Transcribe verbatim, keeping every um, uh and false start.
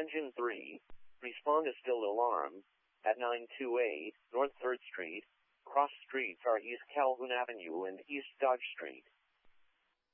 Engine three. Respond to stilled alarm. At nine twenty-eight North third Street. Cross streets are East Calhoun Avenue and East Dodge Street.